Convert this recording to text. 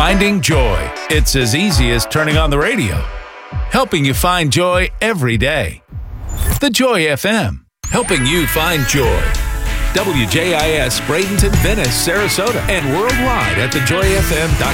Finding joy. It's as easy as turning on the radio. Helping you find joy every day. The Joy FM. Helping you find joy. WJIS Bradenton, Venice, Sarasota, and worldwide at thejoyfm.com.